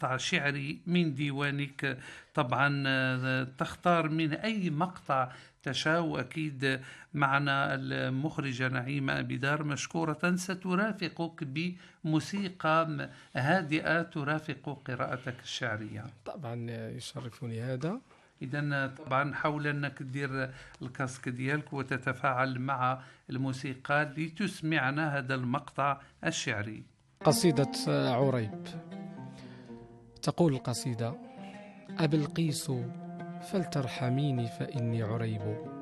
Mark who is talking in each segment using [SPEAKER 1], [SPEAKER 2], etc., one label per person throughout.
[SPEAKER 1] مقطع شعري من ديوانك. طبعا تختار من أي مقطع تشاء، وأكيد معنا المخرجة نعيمة أبيدار مشكورة سترافقك بموسيقى هادئة ترافق قراءتك الشعرية.
[SPEAKER 2] طبعا يشرفني هذا.
[SPEAKER 1] إذن طبعا حاول أنك تدير الكاسك ديالك وتتفاعل مع الموسيقى لتسمعنا هذا المقطع الشعري.
[SPEAKER 2] قصيدة عريب. تقول القصيدة: أبلقيس فلترحميني فإني عريب،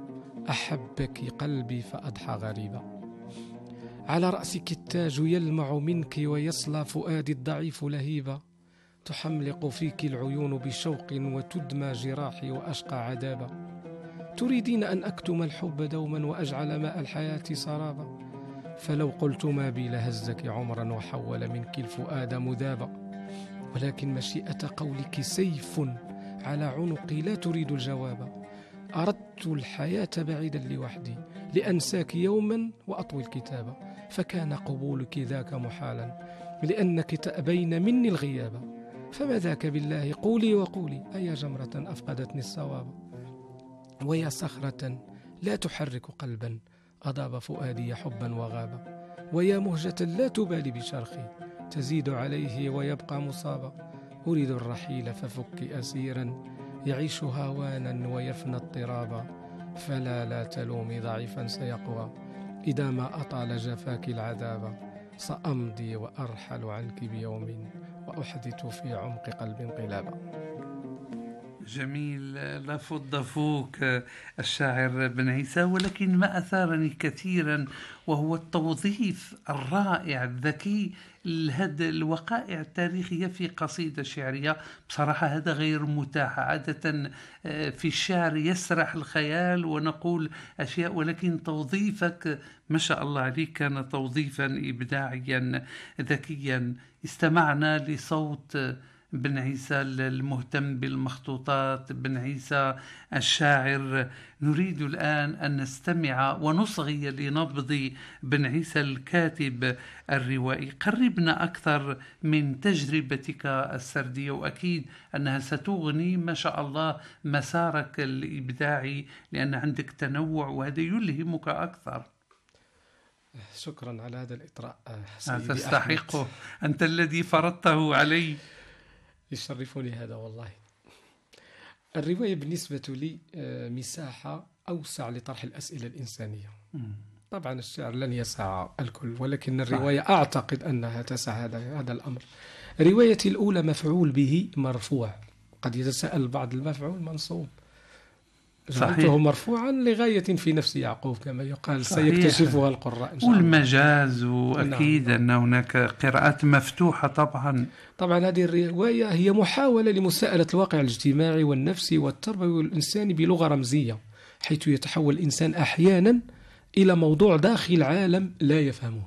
[SPEAKER 2] أحبك قلبي فأضحى غريبا، على رأسك التاج يلمع منك ويصلى فؤادي الضعيف لهيبا، تحملق فيك العيون بشوق وتدمى جراحي وأشقى عذابا، تريدين أن أكتم الحب دوما وأجعل ماء الحياة سرابا، فلو قلت ما بي لهزك عمرا وحول منك الفؤاد مذابا، ولكن مشيئة قولك سيف على عنقي لا تريد الجواب، أردت الحياة بعيدا لوحدي لأنساك يوما وأطوي الكتابة، فكان قبولك ذاك محالا لأنك تأبين مني الغيابة، فما ذاك بالله قولي وقولي، أي جمرة أفقدتني الصواب، ويا صخرة لا تحرك قلبا أضاب فؤادي حبا وغابا، ويا مهجة لا تبالي بشرخي تزيد عليه ويبقى مصابا، أريد الرحيل ففك أسيرا يعيش هوانا ويفنى اضطرابا، فلا لا تلومي ضعيفا سيقوى إذا ما أطال جفاك العذاب، سأمضي وأرحل عنك بيوم وأحدث في عمق قلب انقلابا.
[SPEAKER 1] جميل، لا فض فوق الشاعر بن عيسى، ولكن ما أثارني كثيرا وهو التوظيف الرائع الذكي لهذه الوقائع التاريخية في قصيدة شعرية. بصراحة هذا غير متاح عادة في الشعر، يسرح الخيال ونقول أشياء، ولكن توظيفك ما شاء الله عليك كان توظيفا إبداعيا ذكيا. استمعنا لصوت بن عيسى المهتم بالمخطوطات، بن عيسى الشاعر. نريد الآن أن نستمع ونصغي لنبض بن عيسى الكاتب الروائي. قربنا أكثر من تجربتك السردية، وأكيد أنها ستغني ما شاء الله مسارك الإبداعي لأن عندك تنوع وهذا يلهمك أكثر.
[SPEAKER 2] شكرا على هذا الإطراء سيدي.
[SPEAKER 1] تستحقه، أنت الذي فرضته علي.
[SPEAKER 2] يشرفني هذا والله. الرواية بالنسبة لي مساحة أوسع لطرح الأسئلة الإنسانية. طبعا الشعر لن يسع الكل، ولكن الرواية أعتقد أنها تسع هذا الأمر. روايتي الأولى مفعول به مرفوع، قد يتساءل بعض المفعول منصوب، جعلته مرفوعا لغاية في نفس يعقوب كما يقال، سيكتشفها القراء إن شاء الله.
[SPEAKER 1] والمجاز، وأكيد نعم. أن هناك قراءات مفتوحة. طبعا
[SPEAKER 2] هذه الرواية هي محاولة لمساءلة الواقع الاجتماعي والنفسي والتربوي والإنساني بلغة رمزية، حيث يتحول الإنسان أحيانا إلى موضوع داخل عالم لا يفهمه.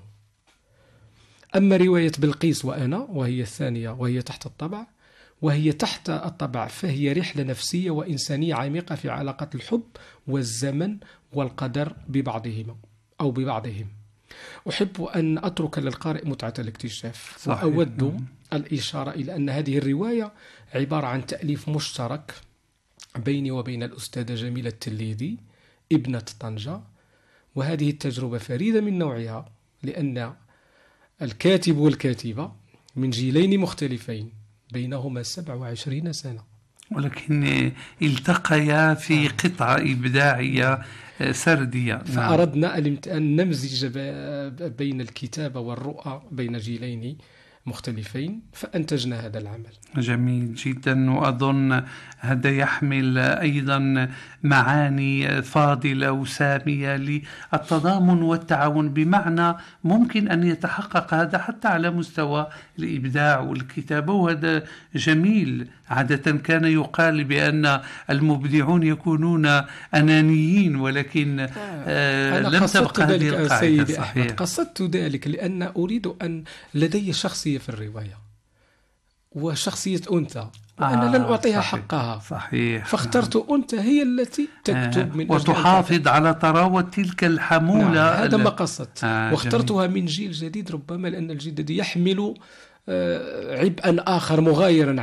[SPEAKER 2] أما رواية بلقيس وأنا وهي الثانية وهي تحت الطبع، وهي تحت الطبع فهي رحلة نفسية وإنسانية عميقة في علاقة الحب والزمن والقدر ببعضهما أو ببعضهم. أحب أن أترك للقارئ متعة الاكتشاف، وأود الإشارة إلى أن هذه الرواية عبارة عن تأليف مشترك بيني وبين الأستاذة جميلة التليدي ابنة طنجة، وهذه التجربة فريدة من نوعها لأن الكاتب والكاتبة من جيلين مختلفين بينهما 27 سنة،
[SPEAKER 1] ولكن التقيا في قطعة إبداعية سردية.
[SPEAKER 2] فأردنا أن نمزج بين الكتابة والرؤى بين جيلين مختلفين، فأنتجنا هذا العمل.
[SPEAKER 1] جميل جدا، وأظن هذا يحمل أيضا معاني فاضلة وسامية للتضامن والتعاون، بمعنى ممكن أن يتحقق هذا حتى على مستوى الإبداع والكتابة، وهذا جميل. عادة كان يقال بأن المبدعون يكونون أنانيين، ولكن لم تبقى هذه القاعدة.
[SPEAKER 2] صحيح. قصدت ذلك لأن أريد أن لدي شخصية في الرواية وشخصية أنثى، وأنا لن أعطيها حقها.
[SPEAKER 1] صحيح.
[SPEAKER 2] فاخترت أنثى هي التي تكتب من
[SPEAKER 1] وتحافظ على طراوة تلك الحمولة.
[SPEAKER 2] هذا ما قصدت. واخترتها من جيل جديد ربما لأن الجيل الجديد يحمل عبئا آخر مغايرا